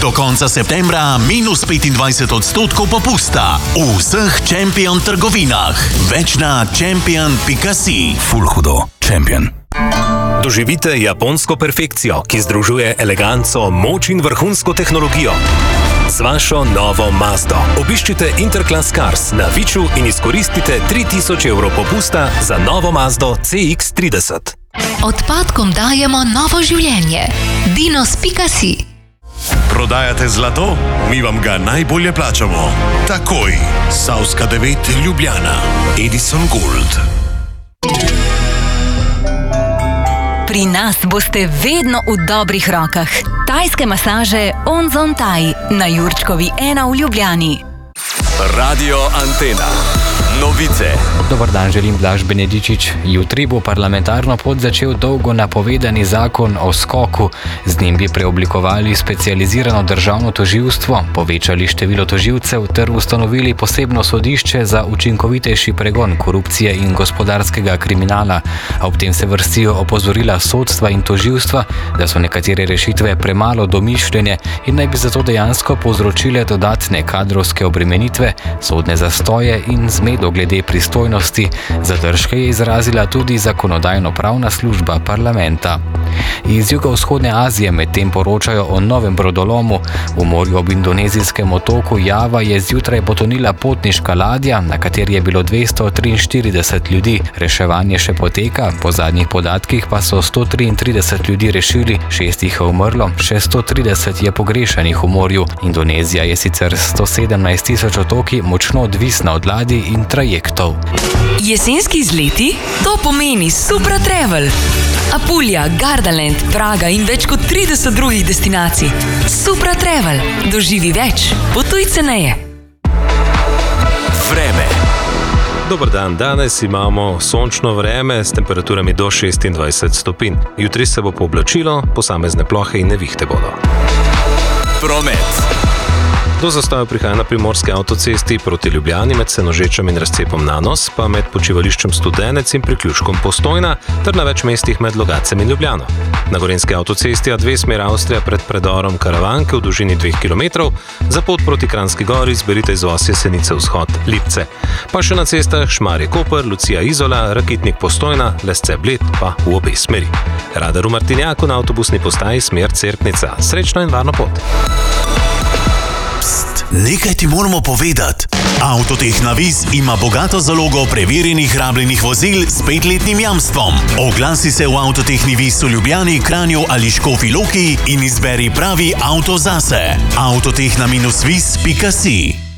Do konca septembra minus 25% popusta v vseh Champion trgovinah. Več na champion.si. Ful hudo. Champion. Doživite japonsko perfekcijo, ki združuje eleganco, moč in vrhunsko tehnologijo. Z vašo novo Mazdo obiščite Interclass Cars na Viču in izkoristite 3000 evrov popusta za novo Mazdo CX-30. Odpadkom dajemo novo življenje. Dinos.si. Prodajate zlato? Mi vam ga najbolje plačamo. Takoj. Savska 9 Ljubljana. Edison Gold. Pri nas boste vedno v dobrih rokah. Tajske masaže Onzon Thai na Jurčkovi 1 v Ljubljani. Radio Antena. Novice. Dobar dan, želim Blaž Benedičič. Jutri bo parlamentarno pot začel dolgo napovedani zakon o skoku. Z njim bi preoblikovali specializirano državno tožilstvo, povečali število tožilcev ter ustanovili posebno sodišče za učinkovitejši pregon korupcije in gospodarskega kriminala. Ob tem se vrstijo opozorila sodstva in tožilstva, da so nekatere rešitve premalo domišljene in naj bi zato dejansko povzročile dodatne kadrovske obremenitve, sodne zastoje in zmedo glede pristojnosti. Zadržke je izrazila tudi zakonodajno-pravna služba parlamenta. Iz jugovzhodne Azije medtem poročajo o novem brodolomu. V morju ob indonezijskem otoku Java je zjutraj potonila potniška ladja, na kateri je bilo 243 ljudi. Reševanje še poteka, po zadnjih podatkih pa so 133 ljudi rešili, 6 jih je umrlo, še 130 je pogrešanih v morju. Indonezija je sicer 117 000 otoki močno odvisna od ladij in trajektov. Jesenski izleti? To pomeni Supra Travel. Apulija, Gardaland, Praga in več kot 30 drugih destinacij. Supra Travel. Doživi več. Potuj ceneje. Vreme. Dobar dan, danes imamo sončno vreme s temperaturami do 26 stopinj. Jutri se bo pooblačilo, posamezne plohe in nevihte bodo. Promet. Do zastoja prihaja na primorski avtocesti proti Ljubljani med Senožečem in razcepom Nanos, pa med počivališčem Studenec in priključkom Postojna, ter na več mestih med Logacem in Ljubljano. Na gorenjski avtocesti A2 smer Avstrija pred predorom Karavanke v dolžini 2 km, za pot proti Kranjski Gori izberite izvoz Jesenice vzhod Lipce. Pa še na cestah Šmarje-Koper, Lucija-Izola, Rakitnik Postojna, Lesce-Bled pa v obe smeri. Radar v Martinjaku na avtobusni postaji smer Cerknica. Srečno in varno pot. Nekaj ti moramo povedati. Avtotehna Vis ima bogato zalogo preverjenih rabljenih vozil s 5-letnim jamstvom. Oglasi se v Avtotehni Vis v Ljubljani, Kranju ali Škofji Loki in izberi pravi avto zase. Avtotehna-vis.si